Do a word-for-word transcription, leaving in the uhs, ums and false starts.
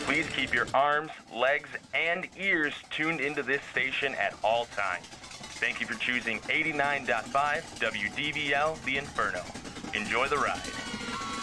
Please keep your arms, legs, and ears tuned into this station at all times. Thank you for choosing eighty-nine point five W D B L The Inferno. Enjoy the ride.